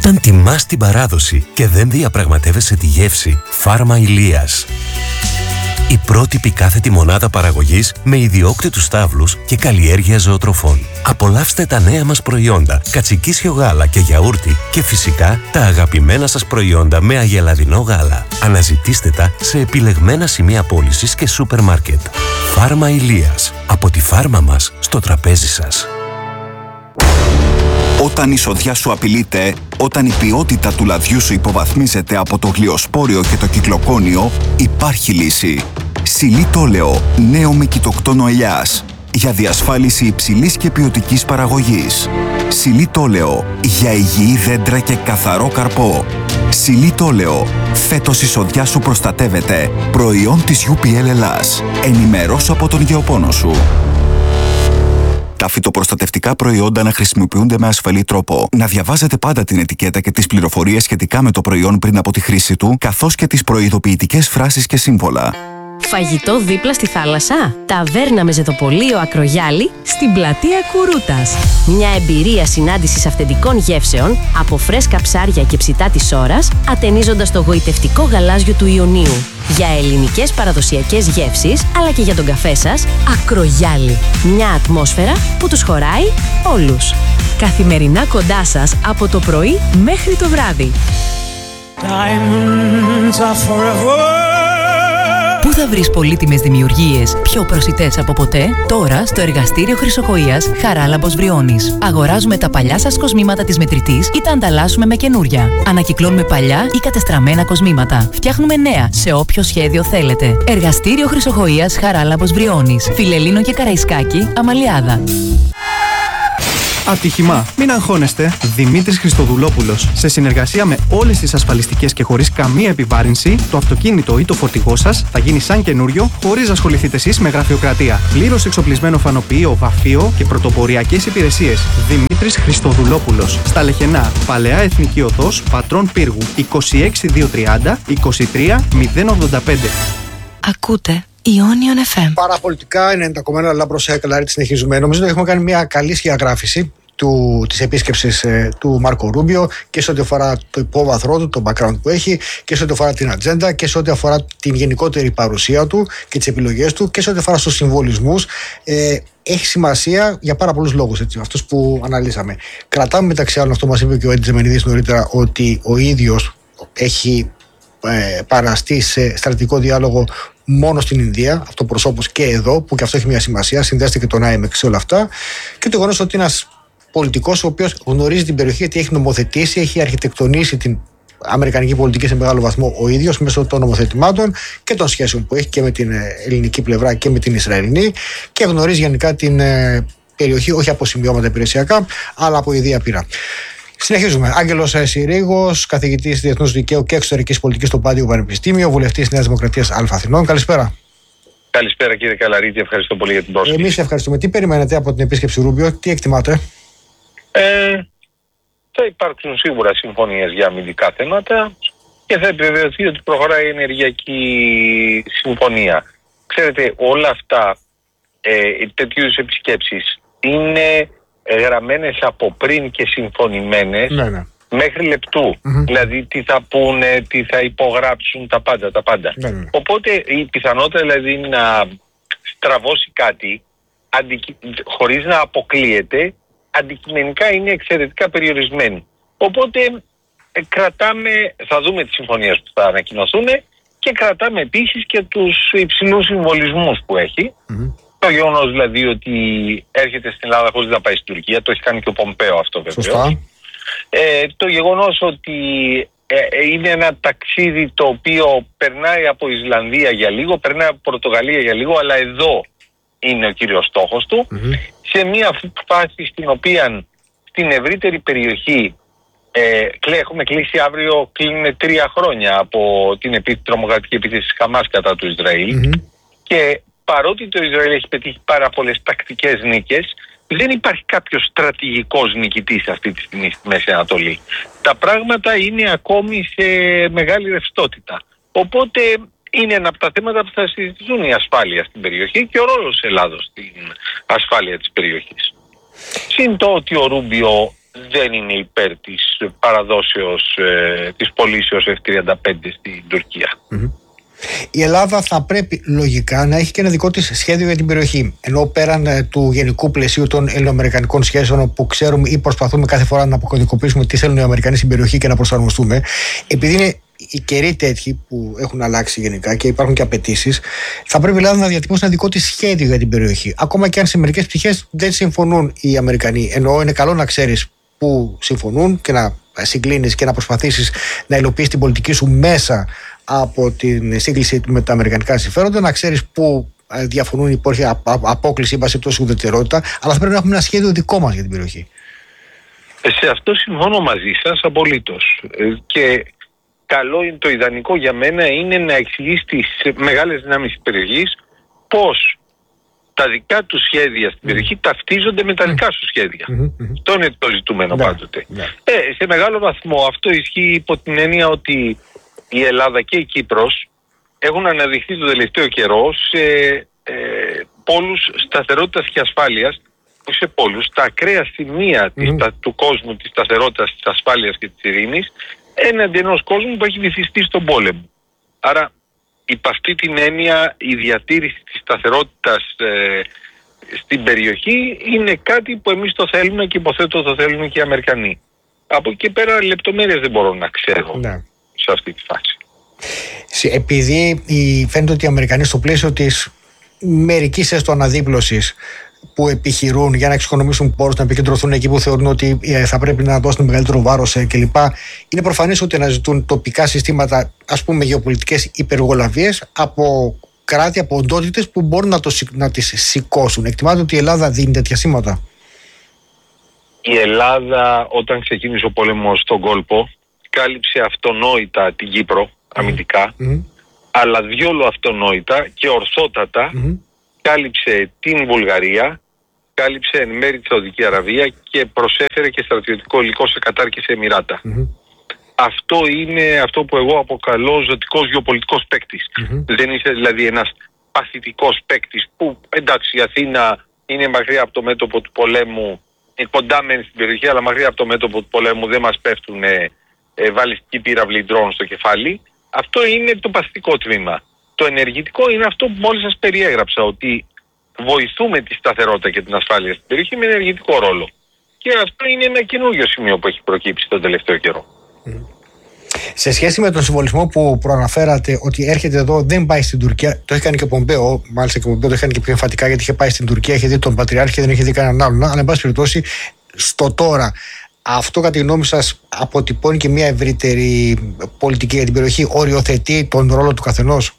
Όταν τιμάς την παράδοση και δεν διαπραγματεύεσαι τη γεύση, Φάρμα Ηλίας. Η πρότυπη κάθετη μονάδα παραγωγής με ιδιόκτητους στάβλους και καλλιέργεια ζωοτροφών. Απολαύστε τα νέα μας προϊόντα, κατσικίσιο γάλα και γιαούρτι και φυσικά τα αγαπημένα σας προϊόντα με αγελαδινό γάλα. Αναζητήστε τα σε επιλεγμένα σημεία πώλησης και σούπερ μάρκετ. Φάρμα Ηλίας. Από τη φάρμα μας στο τραπέζι σας. Όταν η σοδιά σου απειλείται, όταν η ποιότητα του λαδιού σου υποβαθμίζεται από το γλυοσπόριο και το κυκλοκόνιο, υπάρχει λύση. Xylitoleo, νέο με κοιτοκτόνο ελιάς, για διασφάλιση υψηλής και ποιοτικής παραγωγής. Xylitoleo, για υγιή δέντρα και καθαρό καρπό. Xylitoleo, φέτος η σοδιά σου προστατεύεται. Προϊόν της UPL Ελλάς. Ενημερώσου από τον γεωπόνο σου. Τα φυτοπροστατευτικά προϊόντα να χρησιμοποιούνται με ασφαλή τρόπο. Να διαβάζετε πάντα την ετικέτα και τις πληροφορίες σχετικά με το προϊόν πριν από τη χρήση του, καθώς και τις προειδοποιητικές φράσεις και σύμβολα. Φαγητό δίπλα στη θάλασσα. Ταβέρνα με ζετοπολείο Ακρογιάλη στην πλατεία Κουρούτας. Μια εμπειρία συνάντησης αυθεντικών γεύσεων από φρέσκα ψάρια και ψητά της Ώρας, ατενίζοντας το γοητευτικό γαλάζιο του Ιωνίου. Για ελληνικές παραδοσιακές γεύσεις, αλλά και για τον καφέ σας, Ακρογιάλη. Μια ατμόσφαιρα που τους χωράει όλους. Καθημερινά κοντά σας από το πρωί μέχρι το βράδυ. Πού θα βρεις πολύτιμες δημιουργίες πιο προσιτές από ποτέ? Τώρα στο εργαστήριο Χρυσοχοΐας Χαράλαμπος Βριώνης. Αγοράζουμε τα παλιά σας κοσμήματα της μετρητής ή τα ανταλλάσσουμε με καινούρια. Ανακυκλώνουμε παλιά ή κατεστραμμένα κοσμήματα. Φτιάχνουμε νέα σε όποιο σχέδιο θέλετε. Εργαστήριο Χρυσοχοΐας Χαράλαμπος Βριώνης. Φιλελλήνων και Καραϊσκάκη, Αμαλιάδα. Ατύχημα. Μην αγχώνεστε. Δημήτρης Χριστοδουλόπουλος. Σε συνεργασία με όλες τις ασφαλιστικές και χωρίς καμία επιβάρυνση, το αυτοκίνητο ή το φορτηγό σας θα γίνει σαν καινούριο, χωρίς να ασχοληθείτε εσείς με γραφειοκρατία. Πλήρως εξοπλισμένο φανοποιείο, βαφείο και πρωτοποριακές υπηρεσίες. Δημήτρης Χριστοδουλόπουλος. Στα Λεχενά, Παλαιά Εθνική Οδός, Πατρών Πύργου. 26230 23085. Ακούτε Ionion FM. Παραπολιτικά 90,1 Λάμπρος Καλαρίτη συνεχίζουμε. Νομίζω ότι έχουμε κάνει μια καλή σκιαγράφηση της επίσκεψης του Μάρκο Ρούμπιο και σε ό,τι αφορά το υπόβαθρό του, το background που έχει και σε ό,τι αφορά την ατζέντα και σε ό,τι αφορά την γενικότερη παρουσία του και τις επιλογές του και σε ό,τι αφορά στους συμβολισμούς. Έχει σημασία για πάρα πολλούς λόγους, αυτούς που αναλύσαμε. Κρατάμε μεταξύ άλλων, αυτό μας είπε και ο Έντης Ζεμενίδης νωρίτερα, ότι ο ίδιος έχει παραστεί σε στρατηγικό διάλογο μόνο στην Ινδία, αυτοπροσώπως και εδώ, που και αυτό έχει μια σημασία, συνδέεται και τον IMEX σε όλα αυτά. Και το γεγονός ότι είναι ένας πολιτικός ο οποίος γνωρίζει την περιοχή, γιατί έχει νομοθετήσει, έχει αρχιτεκτονήσει την αμερικανική πολιτική σε μεγάλο βαθμό ο ίδιος μέσω των νομοθετημάτων και των σχέσεων που έχει και με την ελληνική πλευρά και με την Ισραηλινή, και γνωρίζει γενικά την περιοχή, όχι από σημειώματα υπηρεσιακά, αλλά από ιδία πείρα. Συνεχίζουμε. Άγγελος Συρίγος, καθηγητής Διεθνούς Δικαίου και Εξωτερικής Πολιτικής στο Πάντιο Πανεπιστήμιο, βουλευτής Νέας Δημοκρατίας Α Αθηνών. Καλησπέρα. Καλησπέρα κύριε Καλαρίτη, ευχαριστώ πολύ για την πρόσκληση. Εμείς ευχαριστούμε. Τι περιμένετε από την επίσκεψη Ρούμπιο, τι εκτιμάτε? Θα υπάρξουν σίγουρα συμφωνίες για αμυντικά θέματα και θα επιβεβαιωθεί ότι προχωράει η ενεργειακή συμφωνία. Ξέρετε, όλα αυτά, τέτοιου είδους επισκέψεις είναι γραμμένες από πριν και συμφωνημένες, ναι. Μέχρι λεπτού. Δηλαδή τι θα πούνε, τι θα υπογράψουν, τα πάντα. Ναι. Οπότε η πιθανότητα δηλαδή να στραβώσει κάτι χωρίς να αποκλείεται, αντικειμενικά είναι εξαιρετικά περιορισμένη. Οπότε θα δούμε τις συμφωνίες που θα ανακοινωθούν και κρατάμε επίσης και τους υψηλούς συμβολισμούς που έχει. Το γεγονός δηλαδή ότι έρχεται στην Ελλάδα χωρίς να πάει στην Τουρκία, το έχει κάνει και ο Πομπέο αυτό βεβαίως. Το γεγονός ότι είναι ένα ταξίδι το οποίο περνάει από Ισλανδία για λίγο, περνάει από Πορτογαλία για λίγο, αλλά εδώ είναι ο κύριος στόχος του. Σε μια φάση στην οποία στην ευρύτερη περιοχή έχουμε κλείσει αύριο, κλείνουν 3 χρόνια από την τρομοκρατική επίθεση της Χαμάς κατά του Ισραήλ και παρότι το Ισραήλ έχει πετύχει πάρα πολλές τακτικές νίκες, δεν υπάρχει κάποιος στρατηγικός νικητής αυτή τη στιγμή στη Μέση Ανατολή. Τα πράγματα είναι ακόμη σε μεγάλη ρευστότητα. Οπότε είναι ένα από τα θέματα που θα συζητηθούν, η ασφάλεια στην περιοχή και ο ρόλος της Ελλάδος στην ασφάλεια της περιοχής. Συν το ότι ο Ρούμπιο δεν είναι υπέρ της παραδόσεως της πωλήσεως F-35 στην Τουρκία. Η Ελλάδα θα πρέπει λογικά να έχει και ένα δικό της σχέδιο για την περιοχή. Ενώ πέραν του γενικού πλαισίου των ελληνοαμερικανικών σχέσεων, που ξέρουμε ή προσπαθούμε κάθε φορά να αποκωδικοποιήσουμε τι θέλουν οι Αμερικανοί στην περιοχή και να προσαρμοστούμε, επειδή είναι οι καιροί τέτοιοι που έχουν αλλάξει γενικά και υπάρχουν και απαιτήσεις, θα πρέπει η Ελλάδα να διατυπώσει ένα δικό της σχέδιο για την περιοχή. Ακόμα και αν σε μερικές πτυχές δεν συμφωνούν οι Αμερικανοί. Ενώ είναι καλό να ξέρεις που συμφωνούν και να συγκλίνεις και να προσπαθήσεις να υλοποιήσεις την πολιτική σου μέσα από την σύγκληση με τα αμερικανικά συμφέροντα, να ξέρεις που διαφωνούν, υπάρχει απόκληση ή πάση ουδετερότητα, αλλά θα πρέπει να έχουμε ένα σχέδιο δικό μας για την περιοχή. Σε αυτό συμφωνώ μαζί σας απολύτως. Και καλό είναι, το ιδανικό για μένα είναι να εξηγήσει τις μεγάλες δυνάμεις της περιοχής πώς τα δικά του σχέδια στην περιοχή ταυτίζονται με τα δικά σου σχέδια. Αυτό είναι το ζητούμενο πάντοτε. Σε μεγάλο βαθμό αυτό ισχύει υπό την έννοια ότι η Ελλάδα και η Κύπρος έχουν αναδειχθεί το τελευταίο καιρό σε πόλους σταθερότητας και ασφάλειας, που σε πόλους, τα ακραία σημεία του κόσμου της σταθερότητας, της ασφάλειας και της ειρήνης, έναντι ενός κόσμου που έχει βυθιστεί στον πόλεμο. Άρα, υπ' αυτή την έννοια, η διατήρηση της σταθερότητας στην περιοχή είναι κάτι που εμείς το θέλουμε και υποθέτω το θέλουν και οι Αμερικανοί. Από εκεί και πέρα λεπτομέρειες δεν μπορώ να ξέρω σε αυτή τη φάση. Επειδή φαίνεται ότι οι Αμερικανοί στο πλαίσιο της μερικής έστω αναδίπλωσης που επιχειρούν για να εξοικονομήσουν πόρους, να επικεντρωθούν εκεί που θεωρούν ότι θα πρέπει να δώσουν μεγαλύτερο βάρος κλπ. Είναι προφανές ότι αναζητούν τοπικά συστήματα, ας πούμε γεωπολιτικές υπεργολαβίες από κράτη, από οντότητες που μπορούν να τις σηκώσουν. Εκτιμάται ότι η Ελλάδα δίνει τέτοια σήματα. Η Ελλάδα, όταν ξεκίνησε ο πόλεμος στον κόλπο, κάλυψε αυτονόητα την Κύπρο αμυντικά, αλλά διόλου αυτονόητα και ορθότατα κάλυψε την Βουλγαρία, κάλυψε εν μέρει τη Σαουδική Αραβία και προσέφερε και στρατιωτικό υλικό σε Κατάρ και σε Εμιράτα. Αυτό είναι αυτό που εγώ αποκαλώ ζωτικός γεωπολιτικός παίκτης. Δεν είσαι δηλαδή ένας παθητικός παίκτης που, εντάξει, η Αθήνα είναι μακριά από το μέτωπο του πολέμου, κοντά μεν στην περιοχή, αλλά μακριά από το μέτωπο του πολέμου δεν μας πέφτουν βαλιστικοί πύραυλοι ντρόουν στο κεφάλι. Αυτό είναι το παθητικό τμήμα. Το ενεργητικό είναι αυτό που μόλις σας περιέγραψα, ότι βοηθούμε τη σταθερότητα και την ασφάλεια στην περιοχή με ενεργητικό ρόλο. Και αυτό είναι ένα καινούριο σημείο που έχει προκύψει τον τελευταίο καιρό. Σε σχέση με τον συμβολισμό που προαναφέρατε, ότι έρχεται εδώ, δεν πάει στην Τουρκία, το έχει κάνει και ο Πομπέο, μάλιστα και ο Πομπέο το έχει κάνει και πιο εμφατικά, γιατί είχε πάει στην Τουρκία, είχε δει τον Πατριάρχη και δεν είχε δει κανέναν άλλον. Αλλά, εν πάση περιπτώσει, στο τώρα, αυτό κατά τη γνώμη σας αποτυπώνει και μια ευρύτερη πολιτική για την περιοχή, οριοθετεί τον ρόλο του καθενός?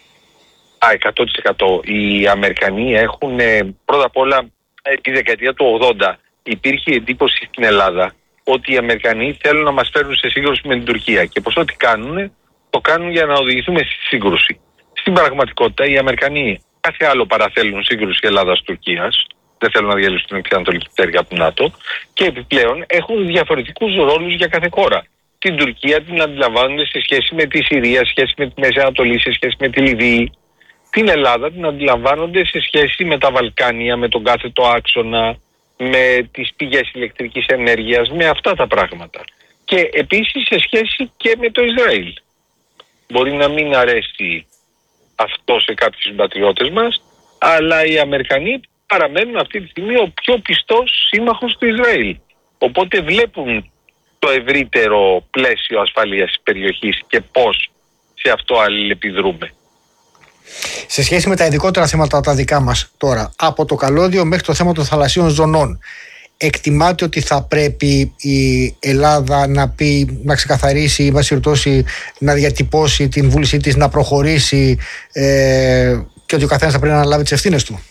100%. Οι Αμερικανοί έχουν πρώτα απ' όλα τη δεκαετία του 80 υπήρχε εντύπωση στην Ελλάδα ότι οι Αμερικανοί θέλουν να μας φέρουν σε σύγκρουση με την Τουρκία και πως ό,τι κάνουν, το κάνουν για να οδηγηθούμε στη σύγκρουση. Στην πραγματικότητα οι Αμερικανοί κάθε άλλο παραθέλουν σύγκρουση Ελλάδας-Τουρκίας, δεν θέλουν να διαλύσουν την Ανατολική πτέρυγα από το ΝΑΤΟ και επιπλέον έχουν διαφορετικούς ρόλους για κάθε χώρα. Την Τουρκία την αντιλαμβάνονται σε σχέση με τη Συρία, σε σχέση με τη Μέση Ανατολή, σε σχέση με τη Λιβύη. Την Ελλάδα την αντιλαμβάνονται σε σχέση με τα Βαλκάνια, με τον κάθετο άξονα, με τις πηγές ηλεκτρικής ενέργειας, με αυτά τα πράγματα. Και επίσης σε σχέση και με το Ισραήλ. Μπορεί να μην αρέσει αυτό σε κάποιους συμπατριώτες μας, αλλά οι Αμερικανοί παραμένουν αυτή τη στιγμή ο πιο πιστός σύμμαχος του Ισραήλ. Οπότε βλέπουν το ευρύτερο πλαίσιο ασφαλείας της περιοχής και πώς σε αυτό αλληλεπιδρούμε. Σε σχέση με τα ειδικότερα θέματα τα δικά μας τώρα, από το καλώδιο μέχρι το θέμα των θαλασσίων ζωνών, εκτιμάται ότι θα πρέπει η Ελλάδα να ξεκαθαρίσει ή να διατυπώσει την βούλησή της να προχωρήσει και ότι ο καθένας θα πρέπει να αναλάβει τις ευθύνες του?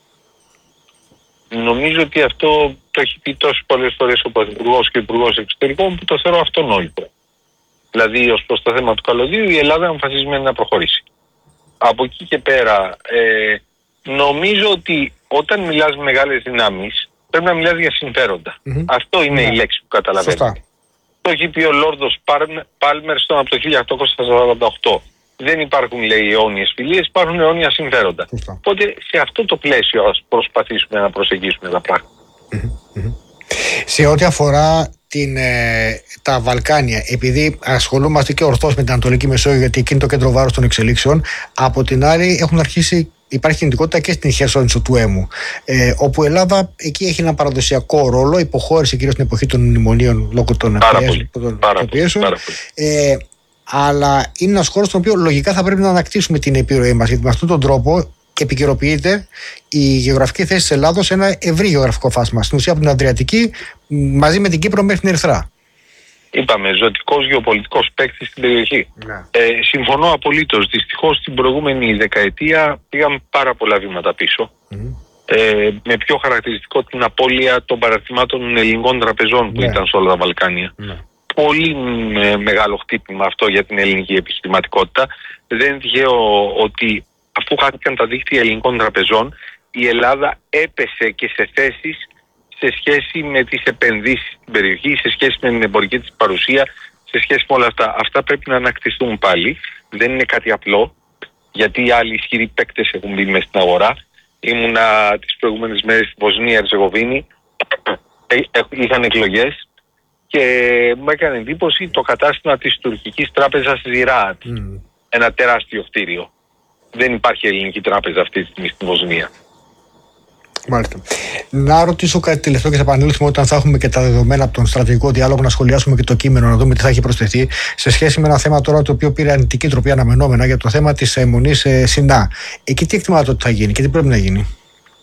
Νομίζω ότι αυτό το έχει πει τόσες πολλές φορές ο Πρωθυπουργός και ο Υπουργός Εξωτερικών που το θεωρώ αυτονόητο. Δηλαδή, ως προς το θέμα του καλωδίου, η Ελλάδα είναι αποφασισμένη να προχωρήσει. Από εκεί και πέρα, νομίζω ότι όταν μιλάς με μεγάλες δυνάμεις, πρέπει να μιλάς για συμφέροντα. Αυτό είναι η λέξη που καταλαβαίνω. Το έχει πει ο Λόρδος Πάλμερστον από το 1848. Δεν υπάρχουν, λέει, αιώνιες φιλίες, υπάρχουν αιώνια συμφέροντα. Οπότε σε αυτό το πλαίσιο ας προσπαθήσουμε να προσεγγίσουμε τα πράγματα. Σε ό,τι αφορά τα Βαλκάνια, επειδή ασχολούμαστε και ορθώς με την Ανατολική Μεσόγειο, γιατί εκεί είναι το κέντρο βάρους των εξελίξεων, από την άλλη υπάρχει κινητικότητα και στην Χερσόνησο του Έμου, όπου η Ελλάδα εκεί έχει ένα παραδοσιακό ρόλο, υποχώρησε κυρίως στην εποχή των μνημονίων λόγω των πιέσεων. Αλλά είναι ένας χώρος στον οποίο λογικά θα πρέπει να ανακτήσουμε την επιρροή μας, γιατί με αυτόν τον τρόπο επικαιροποιείται η γεωγραφική θέση της Ελλάδος σε ένα ευρύ γεωγραφικό φάσμα. Στην ουσία από την Αδριατική μαζί με την Κύπρο μέχρι την Ερυθρά. Είπαμε, ζωτικός γεωπολιτικός παίκτης στην περιοχή. Ναι. Συμφωνώ απολύτως. Δυστυχώς την προηγούμενη δεκαετία πήγαμε πάρα πολλά βήματα πίσω. Με πιο χαρακτηριστικό την απώλεια των παραρτημάτων ελληνικών τραπεζών που ήταν σε όλα τα Βαλκάνια. Πολύ μεγάλο χτύπημα αυτό για την ελληνική επιχειρηματικότητα. Δεν είναι τυχαίο ότι αφού χάθηκαν τα δίκτυα ελληνικών τραπεζών, η Ελλάδα έπεσε και σε θέσεις σε σχέση με τις επενδύσεις στην περιοχή, σε σχέση με την εμπορική της παρουσία, σε σχέση με όλα αυτά. Αυτά πρέπει να ανακτηθούν πάλι. Δεν είναι κάτι απλό, γιατί οι άλλοι ισχυροί παίκτες έχουν μπει μέσα στην αγορά. Ήμουνα τις προηγούμενες μέρες στη Βοσνία Ερζεγοβίνη, είχαν εκλογές και μου έκανε εντύπωση το κατάστημα της τουρκικής τράπεζας Ziraat. Ένα τεράστιο κτίριο. Δεν υπάρχει ελληνική τράπεζα αυτή τη στιγμή στη Βοσνία. Μάλιστα. Να ρωτήσω κάτι τελευταίο και θα επανέλθουμε όταν θα έχουμε και τα δεδομένα από τον στρατηγικό διάλογο, να σχολιάσουμε και το κείμενο, να δούμε τι θα έχει προσθεθεί σε σχέση με ένα θέμα τώρα το οποίο πήρε αρνητική τροπή αναμενόμενα για το θέμα της αιμονής ΣΥΝΑ. Εκεί τι εκτιμάτε ότι θα γίνει και τι πρέπει να γίνει?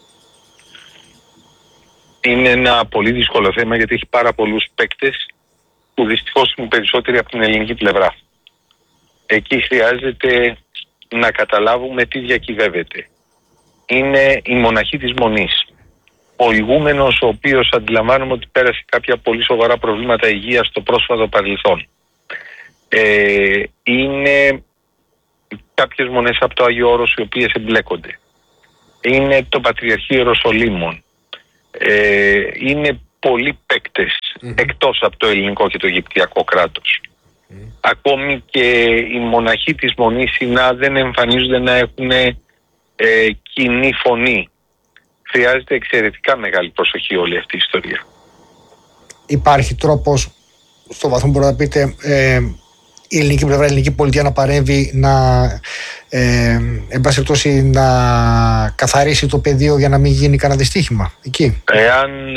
Είναι ένα πολύ δύσκολο θέμα γιατί έχει πάρα πολλούς παίκτες που δυστυχώς είναι περισσότεροι από την ελληνική πλευρά. Εκεί χρειάζεται να καταλάβουμε τι διακυβεύεται. Είναι η μοναχή της μονής. Ο ηγούμενος ο οποίος αντιλαμβάνομαι ότι πέρασε κάποια πολύ σοβαρά προβλήματα υγείας στο πρόσφατο παρελθόν. Είναι κάποιες μονές από το Άγιο Όρος οι οποίες εμπλέκονται. Είναι το Πατριαρχείο Ιεροσολύμων. Είναι πολλοί παίκτες εκτός από το ελληνικό και το αιγυπτιακό κράτος. Ακόμη και οι μοναχοί της Μονής ΣΥΝΑ δεν εμφανίζονται να έχουν κοινή φωνή. Χρειάζεται εξαιρετικά μεγάλη προσοχή όλη αυτή η ιστορία. Υπάρχει τρόπος, στο βαθμό που μπορείτε να πείτε, η ελληνική πλευρά, η ελληνική πολιτεία να παρέμβει, εν πάση περιπτώσει, να καθαρίσει το πεδίο για να μην γίνει κανένα δυστύχημα εκεί? Εάν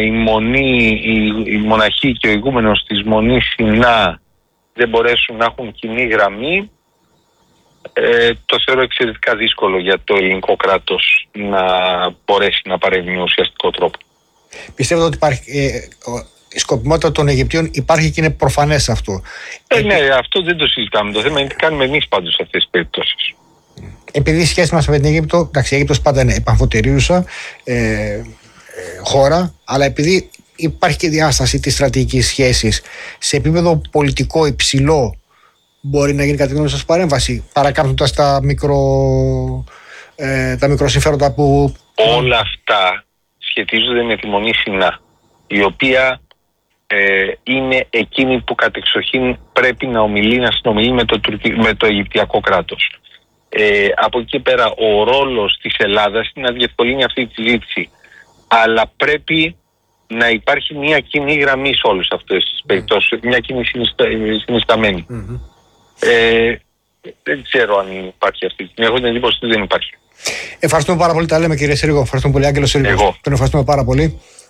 η μοναχή και ο ηγούμενος της Μονής ΣΥΝΑ δεν μπορέσουν να έχουν κοινή γραμμή, το θεωρώ εξαιρετικά δύσκολο για το ελληνικό κράτος να μπορέσει να παρέμβει με ουσιαστικό τρόπο. Πιστεύετε ότι υπάρχει η σκοπιμότητα των Αιγυπτίων, υπάρχει και είναι προφανές αυτό? Ναι, αυτό δεν το συζητάμε. Το θέμα είναι τι κάνουμε εμείς πάντως σε αυτές τις περιπτώσεις. Επειδή η σχέση μας με την Αίγυπτο, εντάξει, η Αίγυπτος πάντα είναι επαμφωτερίουσα χώρα, αλλά επειδή υπάρχει και διάσταση της στρατηγικής σχέσης σε επίπεδο πολιτικό υψηλό, μπορεί να γίνει κατά τη γνώμη σας παρέμβαση, παρακάμπτοντας τα μικροσυμφέροντα που... Όλα αυτά σχετίζονται με τη Μονή ΣΥΝΑ, η οποία είναι εκείνη που κατεξοχήν πρέπει να συνομιλεί με το Αιγυπτιακό κράτος. Από εκεί και πέρα ο ρόλος της Ελλάδας είναι να διευκολύνει αυτή τη συζήτηση, αλλά πρέπει να υπάρχει μια κοινή γραμμή σε όλες αυτές τις περιπτώσεις, μια κοινή συνισταμένη. Δεν ξέρω αν υπάρχει αυτή τη στιγμή. Έχω την εντύπωση ότι δεν υπάρχει. Ευχαριστούμε πάρα πολύ. Τα λέμε, κύριε Συρίγο. Ευχαριστούμε πολύ, Άγγελος Συρίγος. Τον ευχαριστούμε πάρα πολύ.